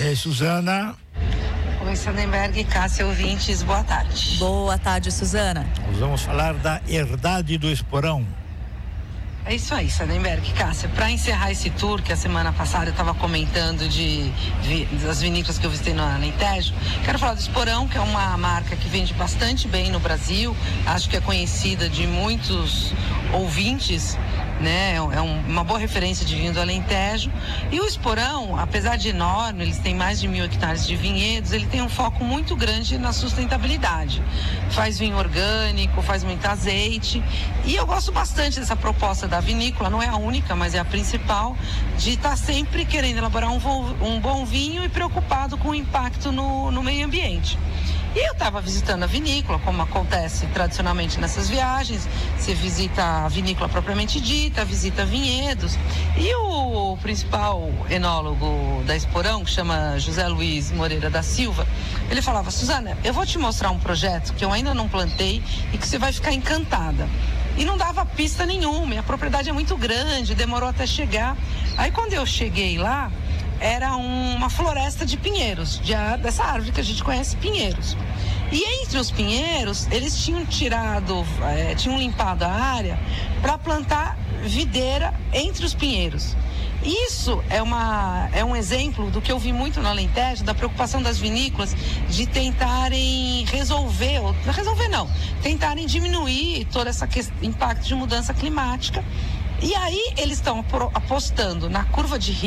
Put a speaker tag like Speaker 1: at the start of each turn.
Speaker 1: Suzana.
Speaker 2: Oi, Sandenberg, Cássia, ouvintes, boa tarde.
Speaker 3: Boa tarde, Suzana.
Speaker 1: Nós vamos falar da herdade do Esporão.
Speaker 2: É isso aí, Sandenberg, Cássia. Para encerrar esse tour, que a semana passada eu estava comentando das vinícolas que eu visitei no Alentejo, quero falar do Esporão, que é uma marca que vende bastante bem no Brasil. Acho que é conhecida de muitos ouvintes, né? É uma boa referência de vinho do Alentejo. E o Esporão, apesar de enorme, eles têm mais de 1.000 hectares de vinhedos, ele tem um foco muito grande na sustentabilidade. Faz vinho orgânico, faz muito azeite. E eu gosto bastante dessa proposta da vinícola, não é a única, mas é a principal, de estar sempre querendo elaborar um bom vinho e preocupado com o impacto no meio ambiente. E eu estava visitando a vinícola, como acontece tradicionalmente nessas viagens. Você visita a vinícola propriamente dita, visita vinhedos. E o principal enólogo da Esporão, que chama José Luiz Moreira da Silva, ele falava: Suzana, eu vou te mostrar um projeto que eu ainda não plantei e que você vai ficar encantada. E não dava pista nenhuma, a propriedade é muito grande, demorou até chegar. Aí quando eu cheguei lá, era uma floresta de pinheiros, dessa árvore que a gente conhece, pinheiros. E entre os pinheiros, eles tinham limpado a área para plantar videira entre os pinheiros. Isso é um exemplo do que eu vi muito no Alentejo, da preocupação das vinícolas de tentarem tentarem diminuir todo esse impacto de mudança climática. E aí eles estão apostando na curva de risco